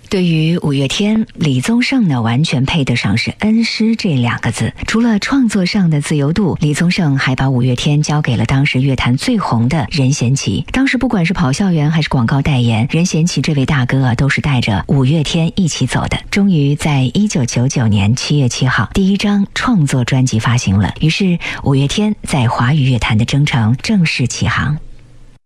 对于五月天，李宗盛呢完全配得上是恩师这2个字。除了创作上的自由度，李宗盛还把五月天交给了当时乐坛最红的任贤齐。当时不管是跑校园还是广告代言，任贤齐这位大哥都是带着五月天一起走的。终于在1999年7月7号，第一张创作专辑发行了，于是五月天在华语乐坛的征程正式起航。